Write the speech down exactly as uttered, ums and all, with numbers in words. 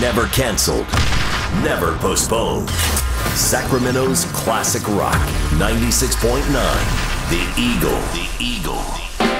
Never canceled, never postponed. Sacramento's classic rock, ninety-six point nine, The Eagle. The Eagle.